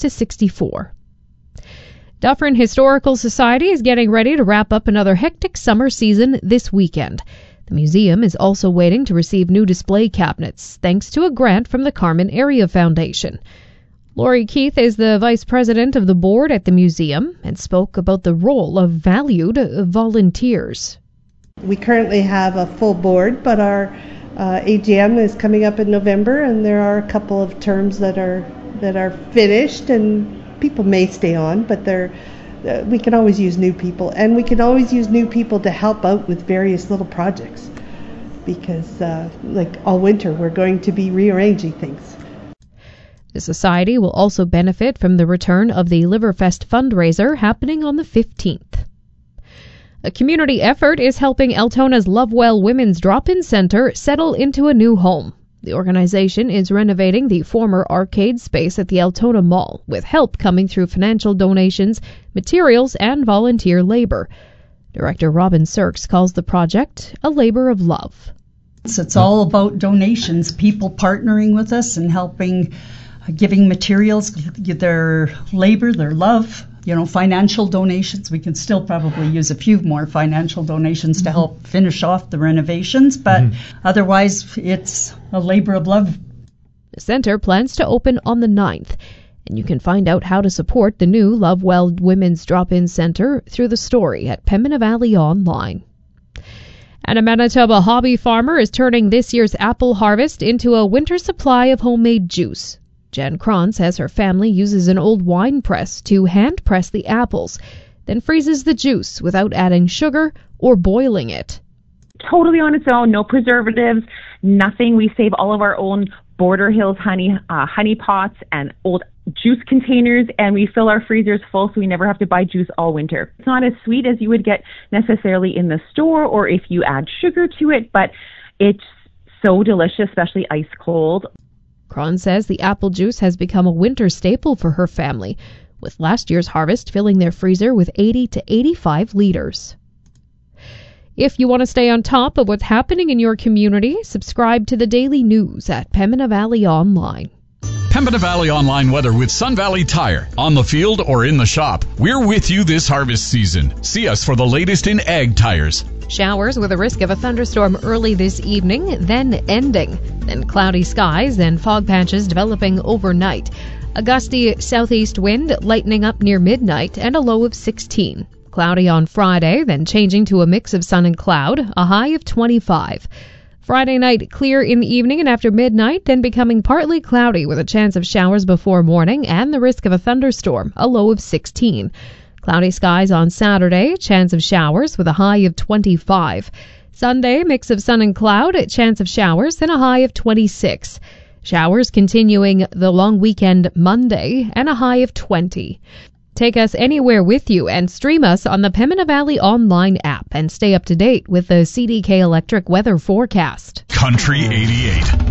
to 64. Dufferin Historical Society is getting ready to wrap up another hectic summer season this weekend. The museum is also waiting to receive new display cabinets, thanks to a grant from the Carman Area Foundation. Lori Keith is the vice president of the board at the museum and spoke about the role of valued volunteers. We currently have a full board, but our AGM is coming up in November, and there are a couple of terms that are finished, and people may stay on, but we can always use new people, and we can always use new people to help out with various little projects, because like all winter we're going to be rearranging things. The Society will also benefit from the return of the Liverfest fundraiser happening on the 15th. A community effort is helping Altona's Lovewell Women's Drop-In Center settle into a new home. The organization is renovating the former arcade space at the Altona Mall, with help coming through financial donations, materials, and volunteer labor. Director Robin Sirks calls the project a labor of love. It's all about donations, people partnering with us and helping, giving materials, their labor, their love. Financial donations. We can still probably use a few more financial donations to help finish off the renovations, but otherwise it's a labor of love. The center plans to open on the 9th, and you can find out how to support the new Lovewell Women's Drop-In Center through the story at Pembina Valley Online. And a Manitoba hobby farmer is turning this year's apple harvest into a winter supply of homemade juice. Jen Cron says her family uses an old wine press to hand press the apples, then freezes the juice without adding sugar or boiling it. Totally on its own, no preservatives, nothing. We save all of our own Border Hills honey pots and old juice containers, and we fill our freezers full so we never have to buy juice all winter. It's not as sweet as you would get necessarily in the store or if you add sugar to it, but it's so delicious, especially ice cold. Cron says the apple juice has become a winter staple for her family, with last year's harvest filling their freezer with 80 to 85 liters. If you want to stay on top of what's happening in your community, subscribe to the daily news at Pembina Valley Online. Pembina Valley Online weather with Sun Valley Tire. On the field or in the shop, we're with you this harvest season. See us for the latest in ag tires. Showers with a risk of a thunderstorm early this evening, then ending. Then cloudy skies and fog patches developing overnight. A gusty southeast wind lightening up near midnight and a low of 16. Cloudy on Friday, then changing to a mix of sun and cloud, a high of 25. Friday night clear in the evening and after midnight, then becoming partly cloudy with a chance of showers before morning and the risk of a thunderstorm, a low of 16. Cloudy skies on Saturday, chance of showers with a high of 25. Sunday, mix of sun and cloud, chance of showers, and a high of 26. Showers continuing the long weekend Monday, and a high of 20. Take us anywhere with you and stream us on the Pembina Valley Online app and stay up to date with the CDK Electric weather forecast. Country 88.